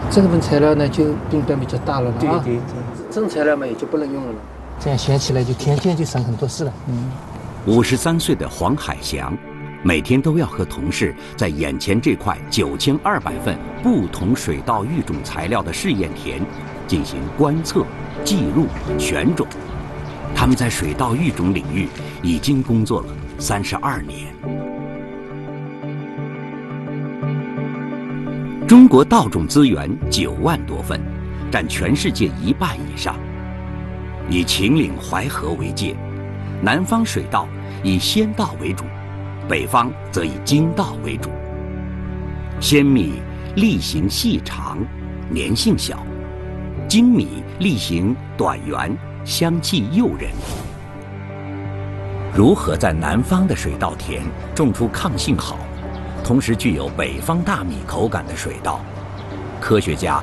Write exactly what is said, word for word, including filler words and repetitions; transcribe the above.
这份材料呢就病变比较大了了啊。 对对对， 这种材料嘛也就不能用了了。这样选起来就天天就省很多事了。嗯。 五十三岁的黄海翔，每天都要和同事在眼前这块九千二百份不同水稻育种材料的试验田进行观测、记录、选种。他们在水稻育种领域已经工作了三十二年。中国稻种资源九万多份，占全世界一半以上。以秦岭淮河为界，南方水稻以鲜稻为主，北方则以精稻为主。鲜米粒形细长，粘性小；精米粒形短圆，香气诱人。如何在南方的水稻田种出抗性好，同时具有北方大米口感的水稻？科学家